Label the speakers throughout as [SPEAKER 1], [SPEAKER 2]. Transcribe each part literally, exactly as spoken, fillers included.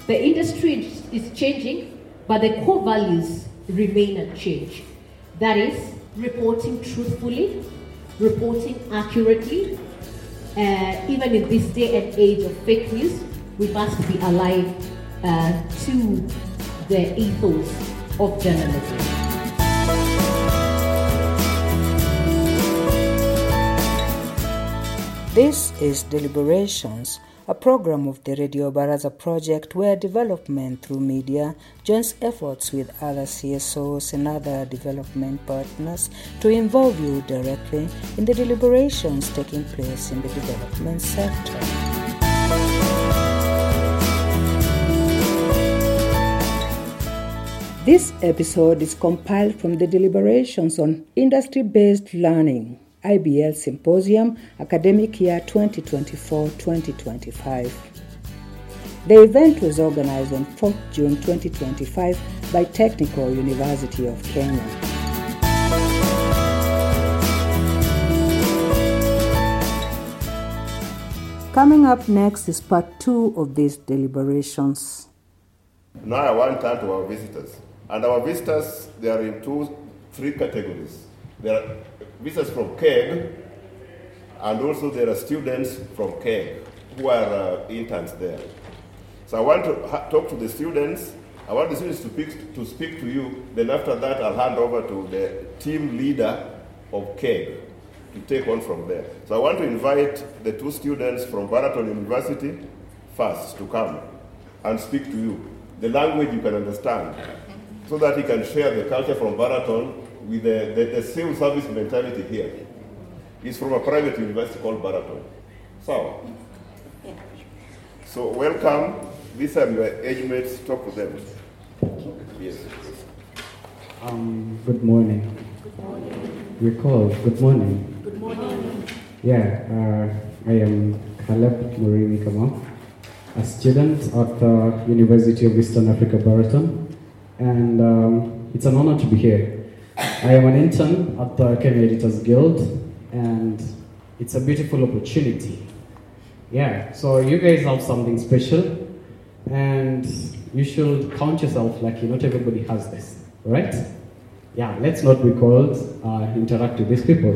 [SPEAKER 1] The industry is changing, but the core values remain unchanged. That is, reporting truthfully, reporting accurately. Uh, even in this day and age of fake news, we must be alive uh, to the ethos of journalism.
[SPEAKER 2] This is Deliberations, a program of the Radio Baraza project where development through media joins efforts with other C S Os and other development partners to involve you directly in the deliberations taking place in the development sector. This episode is compiled from the deliberations on industry-based learning, I B L Symposium, Academic Year twenty twenty-four twenty twenty-five. The event was organized on fourth of June twenty twenty-five by Technical University of Kenya. Coming up next is part two of these deliberations.
[SPEAKER 3] Now I want to turn to our visitors. And our visitors, they are in two, three categories. There are visitors from K E G, and also there are students from K E G who are uh, interns there. So I want to ha- talk to the students. I want the students to speak, to speak to you. Then after that, I'll hand over to the team leader of K E G to take on from there. So I want to invite the two students from Baraton University first to come and speak to you, the language you can understand, so that you can share the culture from Baraton with the, the, the civil service mentality here. He's from a private university called Baraton. So, yeah. So welcome. These are your age mates. Talk to them. Yes.
[SPEAKER 4] Um, good morning.
[SPEAKER 1] Good morning.
[SPEAKER 4] Recall, good morning.
[SPEAKER 1] Good morning.
[SPEAKER 4] Yeah, uh, I am Caleb Murimi Kamau, a student at the University of Eastern Africa, Baraton, and um, it's an honor to be here. I am an intern at the Kenya Editors Guild, and it's a beautiful opportunity. Yeah, so you guys have something special, and you should count yourself lucky. Not everybody has this, right? Yeah, let's not be cold, uh, interact with these people.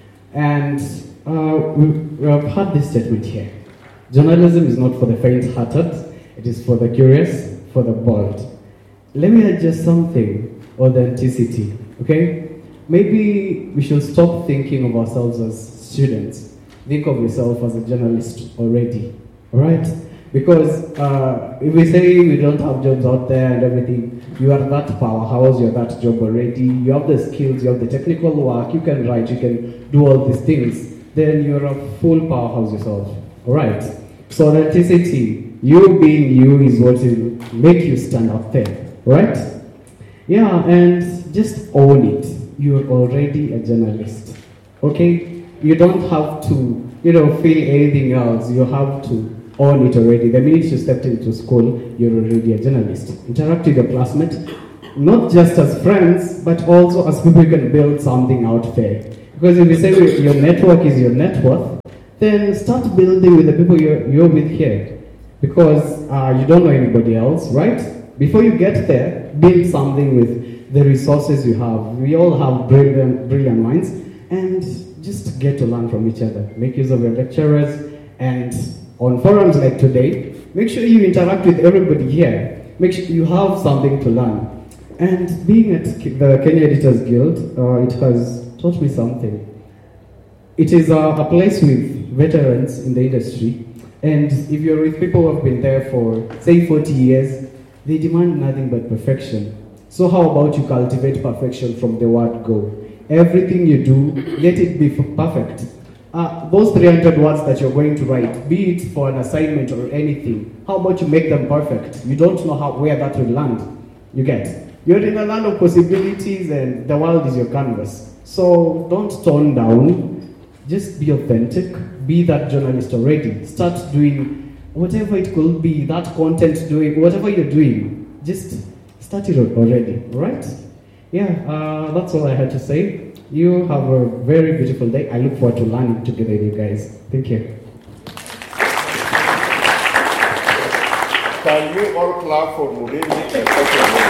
[SPEAKER 4] And uh, we, we have had this statement here. Journalism is not for the faint-hearted, it is for the curious, for the bold. Let me add just something, authenticity. Okay? Maybe we should stop thinking of ourselves as students. Think of yourself as a journalist already. Alright? Because uh, if we say we don't have jobs out there and everything, you are that powerhouse, you're that job already, you have the skills, you have the technical work, you can write, you can do all these things, then you're a full powerhouse yourself. Alright? So authenticity, you being you is what will make you stand out there. Right? Yeah, and just own it. You're already a journalist. Okay? You don't have to, you know, feel anything else. You have to own it already. The minute you stepped into school, you're already a journalist. Interact with your classmates, not just as friends, but also as people you can build something out there. Because if you say your network is your net worth, then start building with the people you're, you're with here. Because uh, you don't know anybody else, right? Before you get there, build something with the resources you have. We all have brilliant, brilliant minds, and just get to learn from each other. Make use of your lecturers, and on forums like today, make sure you interact with everybody here. Make sure you have something to learn. And being at the Kenya Editors Guild, uh, it has taught me something. It is uh, a place with veterans in the industry, and if you're with people who have been there for, say, forty years, they demand nothing but perfection. So how about you cultivate perfection from the word go? Everything you do, let it be perfect. Uh, those three hundred words that you're going to write, be it for an assignment or anything, how about you make them perfect? You don't know how where that will land. You get? You're in a land of possibilities and the world is your canvas. So don't tone down. Just be authentic. Be that journalist already. Start doing whatever it could be, that content doing, whatever you're doing, just start it already, right? Yeah, uh, that's all I had to say. You have a very beautiful day. I look forward to learning together with you guys. Thank you.
[SPEAKER 3] Can you all clap for Murimi and Open?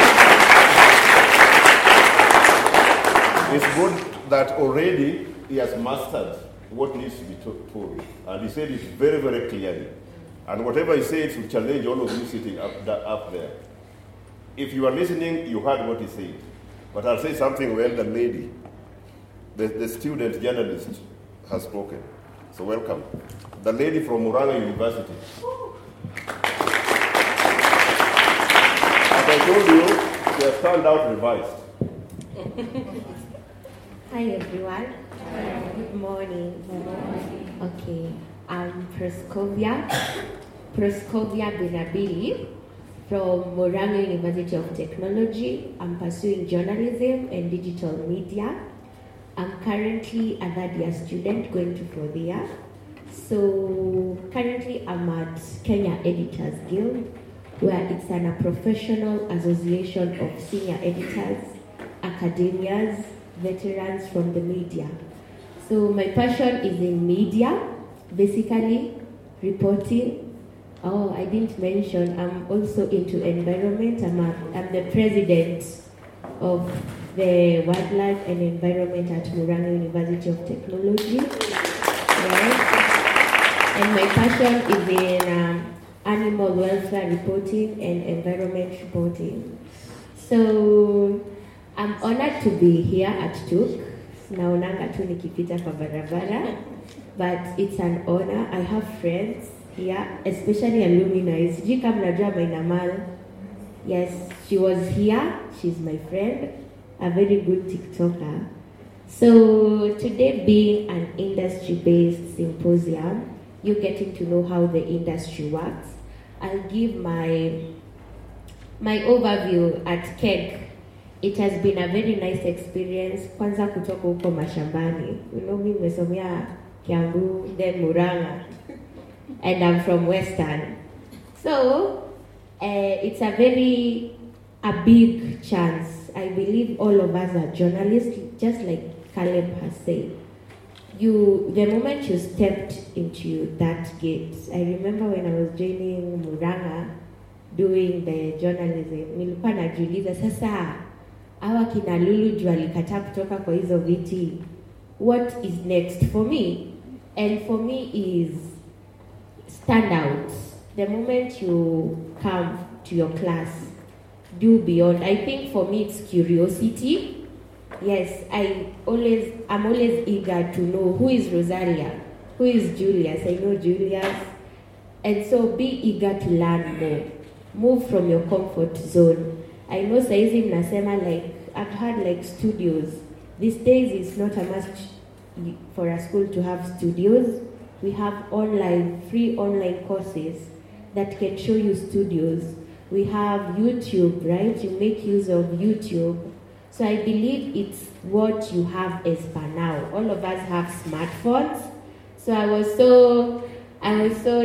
[SPEAKER 3] It's good that already he has mastered what needs to be told. And he said it very, very clearly. And whatever he says will challenge all of you sitting up, up there. If you are listening, you heard what he said. But I'll say something well, the lady, the, the student journalist has spoken. So welcome. The lady from Muranga University. As I told you, she has turned out revised.
[SPEAKER 5] Hi everyone. Hi. Good morning. Good morning. Okay, I'm Proskovia, Proskovia Binabili from Muranga University of Technology. I'm pursuing journalism and digital media. I'm currently a third year student going to fourth year. So currently I'm at Kenya Editors Guild, where it's an, a professional association of senior editors, academias, veterans from the media. So my passion is in media, basically reporting. Oh, I didn't mention, I'm also into environment. I'm, a, I'm the president of the Wildlife and Environment at Muranga University of Technology. Right? And my passion is in um, animal welfare reporting and environment reporting. So I'm honored to be here at T U C. Naonanga tu nikipita kwa barabara, but it's an honor. I have friends here, especially alumni. Sijui kama mnajua Mainamal. Yes, she was here. She's my friend, a very good TikToker. So today being an industry-based symposium, you're getting to know how the industry works. I'll give my my overview at K E G. It has been a very nice experience. Kwanza kutoka huko mashambani. You know, mimi nimesomea Kiambu, then Muranga, and I'm from Western. So uh, it's a very a big chance. I believe all of us are journalists, just like Caleb has said. You, the moment you stepped into that gate, I remember when I was joining Muranga, doing the journalism, nilikuwa najiuliza sasa, hawa kina Lulu juu alikataa kutoka kwa hizo viti, what is next for me? And for me is stand out. The moment you come to your class, do beyond. I think for me it's curiosity. Yes, I always, I'm always eager to know who is Rosaria, who is Julius. I know Julius. And so be eager to learn more. Move from your comfort zone. I know saizi mnasema like, I've had like studios. These days it's not a must for a school to have studios. We have online, free online courses that can show you studios. We have YouTube, right? You make use of YouTube. So I believe it's what you have as per now. All of us have smartphones. So I was so, I was so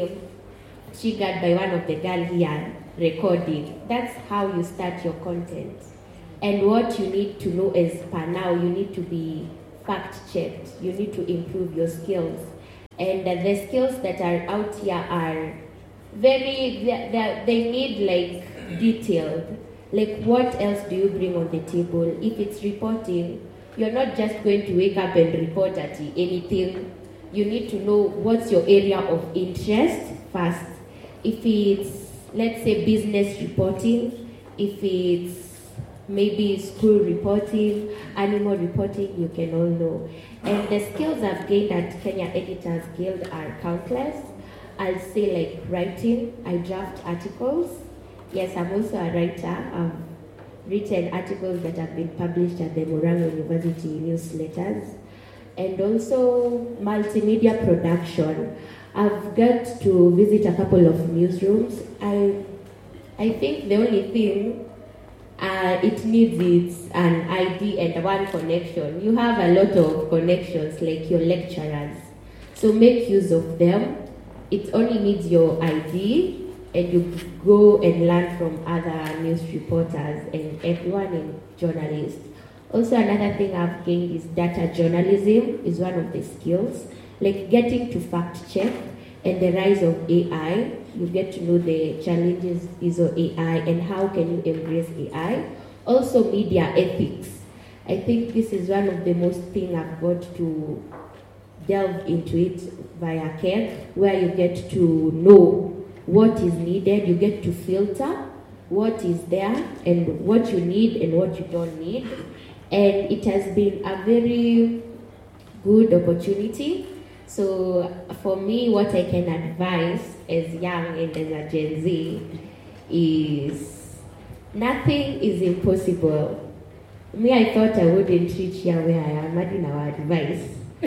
[SPEAKER 5] triggered by one of the girls here recording. That's how you start your content. And what you need to know as per now, you need to be fact-checked. You need to improve your skills. And uh, the skills that are out here are very, they, they need like detailed. Like what else do you bring on the table? If it's reporting, you're not just going to wake up and report at anything. You need to know what's your area of interest first. If it's, let's say, business reporting, if it's maybe school reporting, animal reporting, you can all know. And the skills I've gained at Kenya Editors Guild are countless. I'll say like writing, I draft articles. Yes, I'm also a writer. I've written articles that have been published at the Muranga University newsletters. And also multimedia production. I've got to visit a couple of newsrooms. I, I think the only thing uh, it needs is an I D and one connection. You have a lot of connections, like your lecturers. So make use of them. It only needs your I D, and you go and learn from other news reporters and everyone in journalists. Also, another thing I've gained is data journalism is one of the skills, like getting to fact check and the rise of A I. You get to know the challenges is of A I and how can you embrace A I. Also media ethics. I think this is one of the most thing I've got to delve into it via KEG, where you get to know what is needed, you get to filter what is there and what you need and what you don't need. And it has been a very good opportunity. So for me, what I can advise as young and as a Gen Z is nothing is impossible. Me, I thought I wouldn't reach here where I am, I didn't have advice.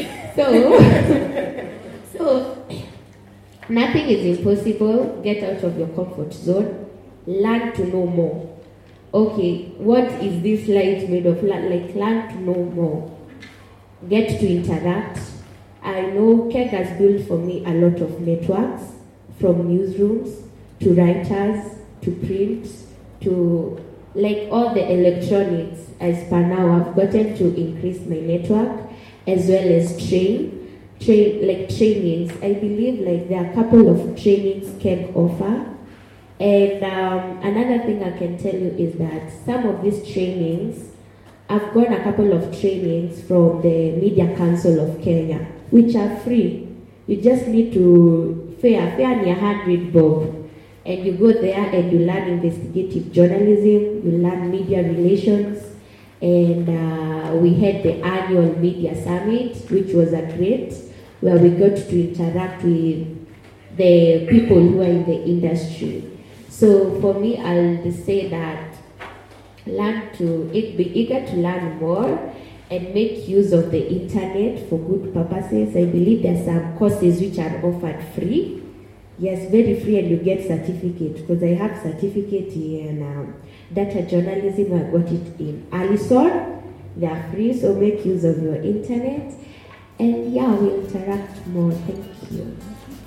[SPEAKER 5] So, so nothing is impossible. Get out of your comfort zone. Learn to know more. Okay, what is this light made of? Like, learn to know more. Get to interact. I know KEG has built for me a lot of networks, from newsrooms to writers to print to like all the electronics. As per now, I've gotten to increase my network as well as train, train like trainings. I believe like there are a couple of trainings KEG offer. And um, another thing I can tell you is that some of these trainings, I've gone a couple of trainings from the Media Council of Kenya, which are free. You just need to fare, fare near one hundred bob. And you go there and you learn investigative journalism, you learn media relations, and uh, we had the annual media summit, which was a great, where we got to interact with the people who are in the industry. So for me, I'll just say that learn to be eager to learn more and make use of the internet for good purposes. I believe there are some courses which are offered free. Yes, very free, and you get certificate, because I have certificate in um, data journalism. I got it in Allison. They are free, so make use of your internet. And yeah, we'll interact more. Thank you.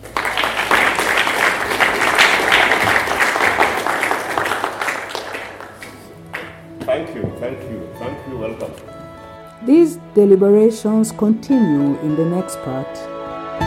[SPEAKER 3] Thank you, thank you, thank you, welcome.
[SPEAKER 2] These deliberations continue in the next part.